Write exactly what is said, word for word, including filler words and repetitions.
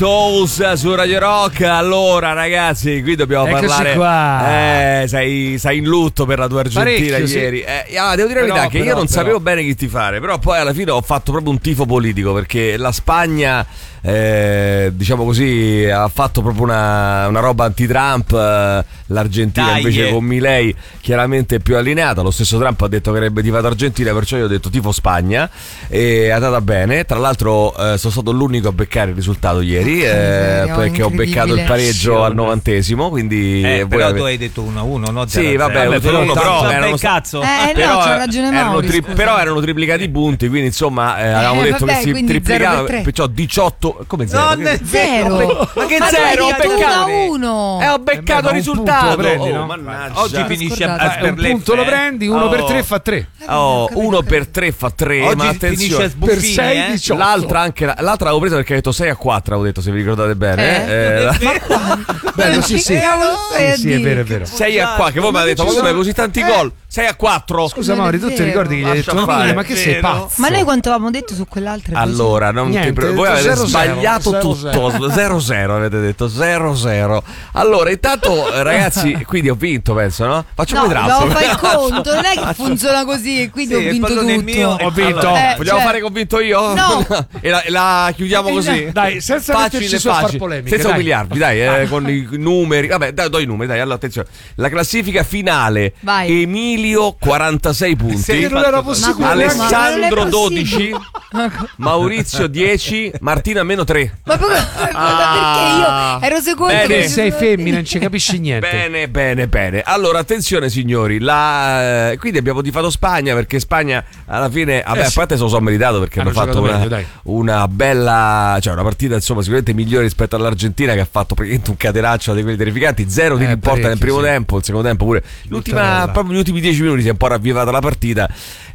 Toes su Radio Rock. Allora ragazzi, qui dobbiamo Eccoci parlare qua. Eh, sei, sei in lutto per la tua Argentina Parecchio, ieri sì. eh, ah, devo dire la Però, verità che però, io non però. sapevo bene chi tifare. Però poi alla fine ho fatto proprio un tifo politico, perché la Spagna eh, diciamo così ha fatto proprio una, una roba anti-Trump. eh, L'Argentina Dai, invece eh. con Milei chiaramente è più allineata. Lo stesso Trump ha detto che avrebbe tifato Argentina, perciò io ho detto tifo Spagna, e è andata bene. Tra l'altro eh, sono stato l'unico a beccare il risultato ieri, eh, miseria, perché ho beccato il pareggio al novantesimo, quindi Eh, voi però avete- tu hai detto uno a uno, no? Sì, vabbè, vabbè, però, però, però erano, bel cazzo. Eh, no, però, c'ha ragione erano Mauri, tri- scusa. però erano triplicati i punti, quindi insomma eh, avevamo detto vabbè, che si quindi triplicava, zero per tre. perciò diciotto come zero? No, Che- ne- Zero. Ma che Ma tu zero? hai Ho detto uno beccato. a uno. Eh, ho Eh beccato beh, il ma un risultato. punto lo prendi, Oh, no? mannaggia. Oggi finisce a, Scordate. a Eh, un sberleffe, punto lo eh. prendi, uno Oh. per tre fa tre. Oh, capito, uno capito. per tre fa tre, Oggi ma finisce a attenzione. sbuffine, Per sei, eh. diciotto. L'altra anche la- l'altra l'avevo presa perché ho detto sei a quattro, avevo detto, se vi ricordate bene. Eh? Eh, Bello, sì, sì. Che cavolo stai a Sì, sì, è dire? vero, è vero. sei a quattro, che voi mi avete detto, ma come così tanti gol? sei a quattro. Scusa Non è Mauri, tu ti vero. ricordi che gli hai Lascia detto fare. ma che sei Vero. pazzo? Ma noi quanto avevamo detto su quell'altra? Allora, non Niente, ti pre- ho voi detto avete zero sbagliato zero, tutto. zero zero avete detto zero zero. Allora, intanto, eh, ragazzi, quindi ho vinto, penso, no? Faccio No, come devo tratto. fare il conto, non è che funziona così e quindi Sì, ho il vinto pallone è tutto. mio e- Ho vinto. allora, Eh, Vogliamo cioè- fare che ho vinto io? No. e, la, e la chiudiamo così? Dai, senza Facile, metterci su a far facile. polemiche, Senza dai. umiliarvi, dai, eh, con i numeri. Vabbè, dai, do i numeri, dai, allora attenzione. La classifica finale: Vai. Emilio quarantasei punti, Sì, non ero possibile. Ma- Alessandro ma non è dodici, possibile. Maurizio dieci, Martina meno tre. Ma, perché- ma perché io ero secondo? Bene. che- Sei femmina, non ci capisci niente. Bene, bene, bene. Allora, attenzione signori, la... quindi abbiamo tifato Spagna, perché Spagna alla fine, vabbè, Eh, a sì. parte se lo so meritato, perché hanno, Hanno fatto giocato una, meglio, dai. una bella, cioè una partita insomma sicuramente migliore rispetto all'Argentina, che ha fatto praticamente un catenaccio di quelli terrificanti. Zero tiri Eh, in porta nel parecchio, primo sì. tempo, il secondo tempo pure. L'ultima, bella. proprio gli ultimi dieci minuti si è un po' ravvivata la partita.